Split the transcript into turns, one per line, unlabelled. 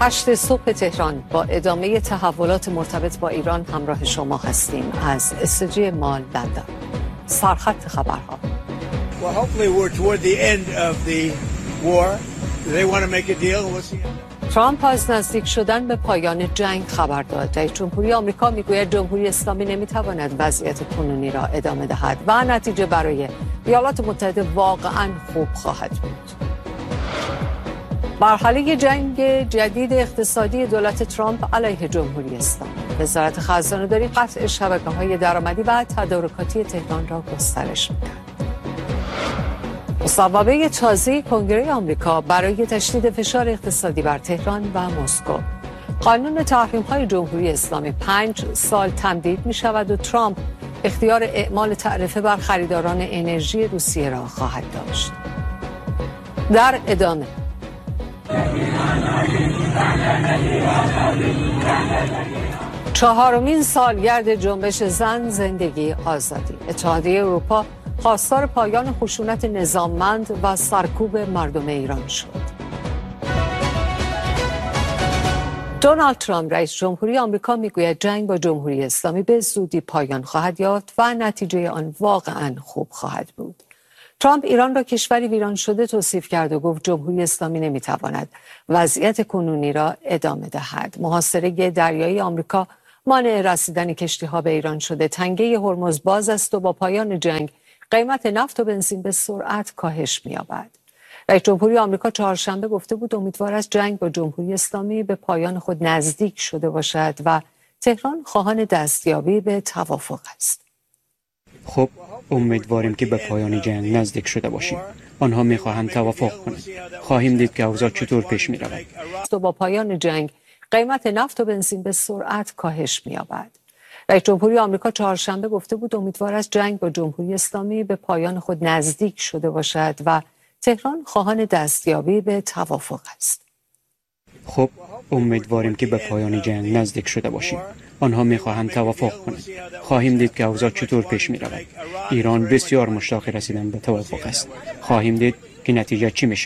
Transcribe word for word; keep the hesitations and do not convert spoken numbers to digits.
هشت صبح تهران با ادامه تحولات مرتبط با ایران همراه شما هستیم از استودیوی مال لندن. سرخط خبرها.
Well, hopefully we're toward the end of the war. They want to make a deal. We'll see.
ترامپ از نزدیک شدن به پایان جنگ خبر داد. رئیس جمهوری آمریکا میگوید جمهوری اسلامی نمیتواند وضعیت کنونی را ادامه دهد و نتیجه برای ایالات متحده واقعاً خوب خواهد بود. مرحله جنگ جدید اقتصادی دولت ترامپ علیه جمهوری اسلامی. وزارت خزانه‌داری قطع شبکه‌های درآمدی و تدارکاتی تهران را گسترش می‌دهد. مصوبه تازه کنگره آمریکا برای تشدید فشار اقتصادی بر تهران و مسکو. قانون تحریم‌های جمهوری اسلامی پنج سال تمدید می‌شود و ترامپ اختیار اعمال تعرفه بر خریداران انرژی روسیه را خواهد داشت. در ادامه چهارمین سالگرد جنبش زن زندگی آزادی. اتحادیه اروپا خواستار پایان خشونت نظاممند و سرکوب مردم ایران شد. دونالد ترامپ رئیس جمهوری آمریکا میگوید جنگ با جمهوری اسلامی به زودی پایان خواهد یافت و نتیجه آن واقعاً خوب خواهد بود. ترامپ ایران را کشوری ویران شده توصیف کرد و گفت جمهوری اسلامی نمیتواند وضعیت کنونی را ادامه دهد. محاصره دریایی آمریکا مانع رسیدن کشتی‌ها به ایران شده. تنگه هرمز باز است و با پایان جنگ قیمت نفت و بنزین به سرعت کاهش می‌یابد. رئیس جمهوری آمریکا چهارشنبه گفته بود امیدوار است جنگ با جمهوری اسلامی به پایان خود نزدیک شده باشد و تهران خواهان دستیابی به توافق است.
خب امیدواریم که به پایان جنگ نزدیک شده باشیم. آنها می‌خواهند توافق کنند. خواهیم دید که اوضاع چطور پیش می‌رود.
و با پایان جنگ قیمت نفت و بنزین به سرعت کاهش می‌یابد. رئیس جمهوری آمریکا چهارشنبه گفته بود امیدوار است جنگ با جمهوری اسلامی به پایان خود نزدیک شده باشد و تهران خواهان دستیابی به توافق است.
خب امیدواریم که به پایان جنگ نزدیک شده باشیم. آنها می‌خواهند توافق کنند. خواهیم دید که اوضاع چطور پیش می‌رود. ایران بسیار مشتاق رسیدن به توافق است. خواهیم دید که نتیجه چی میشه.